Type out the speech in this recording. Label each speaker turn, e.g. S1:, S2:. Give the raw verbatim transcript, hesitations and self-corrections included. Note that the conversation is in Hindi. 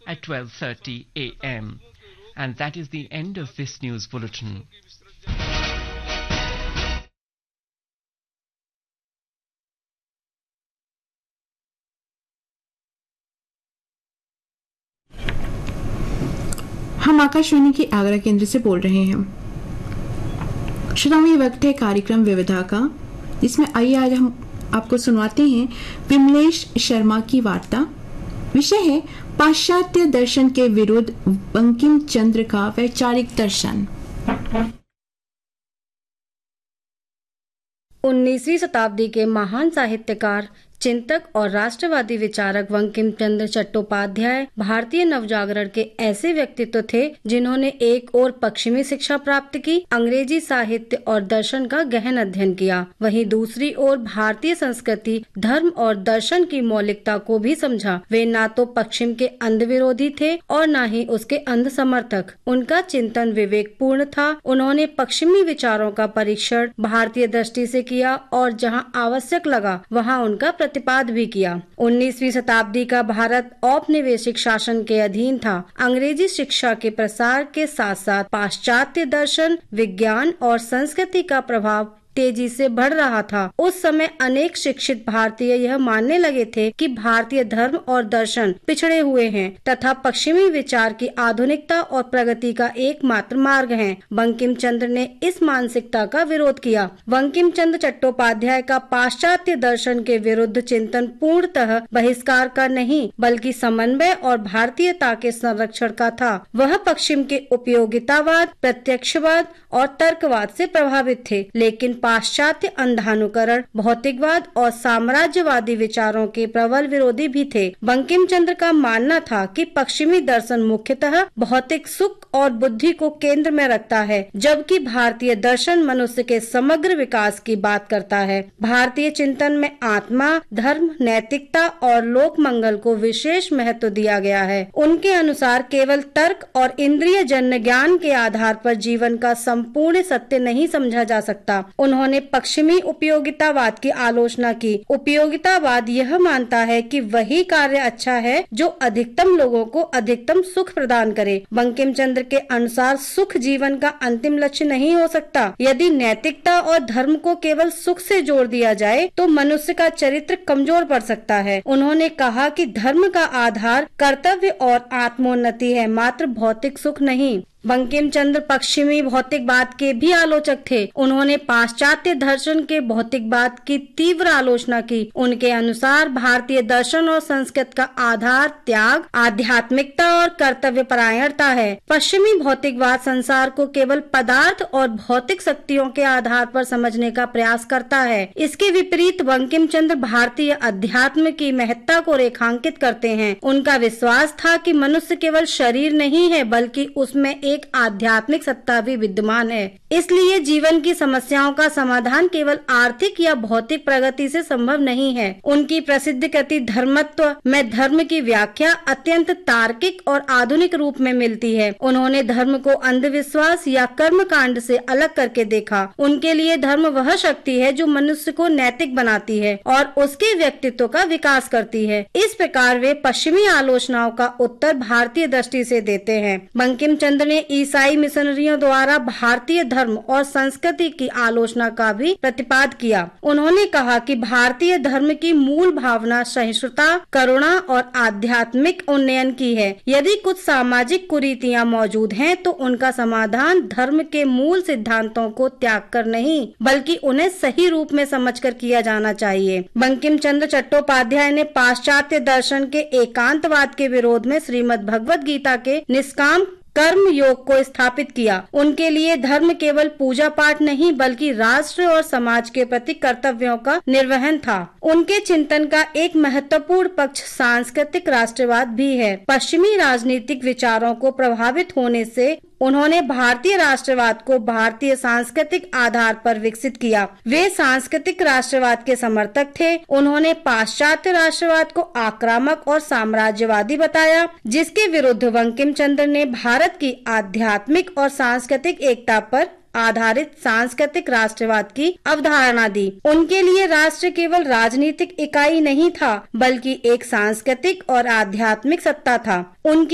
S1: at twelve thirty a m. And that is the end of this news bulletin.
S2: हम आकाशवाणी के आगरा केंद्र से बोल रहे हैं। श्रोताओं, ये वक्त है कार्यक्रम विविधा का, जिसमें आइए आज हम आपको सुनवाते हैं विमलेश शर्मा की वार्ता। विषय है पाश्चात्य दर्शन के विरुद्ध बंकिम चंद्र का वैचारिक दर्शन।
S3: उन्नीसवीं शताब्दी के महान साहित्यकार, चिंतक और राष्ट्रवादी विचारक बंकिम चंद्र चट्टोपाध्याय भारतीय नवजागरण के ऐसे व्यक्तित्व थे जिन्होंने एक ओर पश्चिमी शिक्षा प्राप्त की, अंग्रेजी साहित्य और दर्शन का गहन अध्ययन किया, वहीं दूसरी ओर भारतीय संस्कृति, धर्म और दर्शन की मौलिकता को भी समझा। वे ना तो पश्चिम के अंध विरोधी थे और न ही उसके अंध समर्थक। उनका चिंतन विवेकपूर्ण था। उन्होंने पश्चिमी विचारों का परीक्षण भारतीय दृष्टि से किया और जहाँ आवश्यक लगा वहाँ उनका प्रतिपाद भी किया। उन्नीसवीं शताब्दी का भारत औपनिवेशिक शासन के अधीन था। अंग्रेजी शिक्षा के प्रसार के साथ साथ पाश्चात्य दर्शन, विज्ञान और संस्कृति का प्रभाव तेजी से बढ़ रहा था। उस समय अनेक शिक्षित भारतीय यह मानने लगे थे कि भारतीय धर्म और दर्शन पिछड़े हुए हैं तथा पश्चिमी विचार की आधुनिकता और प्रगति का एकमात्र मार्ग हैं। बंकिम चंद्र ने इस मानसिकता का विरोध किया। बंकिम चंद्र चट्टोपाध्याय का पाश्चात्य दर्शन के विरुद्ध चिंतन पूर्णतः बहिष्कार का नहीं बल्कि समन्वय और भारतीयता के संरक्षण का था। वह पश्चिम के उपयोगितावाद, प्रत्यक्षवाद और तर्कवाद से प्रभावित थे, लेकिन पाश्चात्य अंधानुकरण, भौतिकवाद और साम्राज्यवादी विचारों के प्रबल विरोधी भी थे। बंकिम चंद्र का मानना था कि पश्चिमी दर्शन मुख्यतः भौतिक सुख और बुद्धि को केंद्र में रखता है, जबकि भारतीय दर्शन मनुष्य के समग्र विकास की बात करता है। भारतीय चिंतन में आत्मा, धर्म, नैतिकता और लोक मंगल को विशेष महत्व दिया गया है। उनके अनुसार केवल तर्क और इंद्रिय जन्य ज्ञान के आधार पर जीवन का संपूर्ण सत्य नहीं समझा जा सकता। उन्होंने पश्चिमी उपयोगितावाद की आलोचना की। उपयोगितावाद यह मानता है कि वही कार्य अच्छा है जो अधिकतम लोगों को अधिकतम सुख प्रदान करे। बंकिम चंद्र के अनुसार सुख जीवन का अंतिम लक्ष्य नहीं हो सकता। यदि नैतिकता और धर्म को केवल सुख से जोड़ दिया जाए तो मनुष्य का चरित्र कमजोर पड़ सकता है। उन्होंने कहा कि धर्म का आधार कर्तव्य और आत्मोन्नति है, मात्र भौतिक सुख नहीं। बंकिम चंद्र पश्चिमी भौतिकवाद के भी आलोचक थे। उन्होंने पाश्चात्य दर्शन के भौतिकवाद की तीव्र आलोचना की। उनके अनुसार भारतीय दर्शन और संस्कृत का आधार त्याग, आध्यात्मिकता और कर्तव्य परायणता है। पश्चिमी भौतिकवाद संसार को केवल पदार्थ और भौतिक शक्तियों के आधार पर समझने का प्रयास करता है। इसके विपरीत बंकिम चंद्र भारतीय अध्यात्म की महत्ता को रेखांकित करते हैं। उनका विश्वास था कि मनुष्य केवल शरीर नहीं है बल्कि उसमें एक एक आध्यात्मिक सत्ता भी विद्यमान है। इसलिए जीवन की समस्याओं का समाधान केवल आर्थिक या भौतिक प्रगति से संभव नहीं है। उनकी प्रसिद्ध कृति धर्मत्व में धर्म की व्याख्या अत्यंत तार्किक और आधुनिक रूप में मिलती है। उन्होंने धर्म को अंधविश्वास या कर्म कांड से अलग करके देखा। उनके लिए धर्म वह शक्ति है जो मनुष्य को नैतिक बनाती है और उसके व्यक्तित्व का विकास करती है। इस प्रकार वे पश्चिमी आलोचनाओं का उत्तर भारतीय दृष्टि से देते हैं। बंकिम चंद्र ने ईसाई मिशनरियों द्वारा भारतीय धर्म और संस्कृति की आलोचना का भी प्रतिपाद किया। उन्होंने कहा कि भारतीय धर्म की मूल भावना सहिष्णुता, करुणा और आध्यात्मिक उन्नयन की है। यदि कुछ सामाजिक कुरीतियां मौजूद हैं तो उनका समाधान धर्म के मूल सिद्धांतों को त्याग कर नहीं बल्कि उन्हें सही रूप में समझकर किया जाना चाहिए। बंकिम चंद्र चट्टोपाध्याय ने पाश्चात्य दर्शन के एकांतवाद के विरोध में श्रीमद् भगवद गीता के निष्काम कर्म योग को स्थापित किया। उनके लिए धर्म केवल पूजा पाठ नहीं बल्कि राष्ट्र और समाज के प्रति कर्तव्यों का निर्वहन था। उनके चिंतन का एक महत्वपूर्ण पक्ष सांस्कृतिक राष्ट्रवाद भी है। पश्चिमी राजनीतिक विचारों को प्रभावित होने से उन्होंने भारतीय राष्ट्रवाद को भारतीय सांस्कृतिक आधार पर विकसित किया। वे सांस्कृतिक राष्ट्रवाद के समर्थक थे। उन्होंने पाश्चात्य राष्ट्रवाद को आक्रामक और साम्राज्यवादी बताया, जिसके विरुद्ध बंकिम चंद्र ने भारत की आध्यात्मिक और सांस्कृतिक एकता पर आधारित सांस्कृतिक राष्ट्रवाद की अवधारणा दी। उनके लिए राष्ट्र केवल राजनीतिक इकाई नहीं था बल्कि एक सांस्कृतिक और आध्यात्मिक सत्ता था। उनकी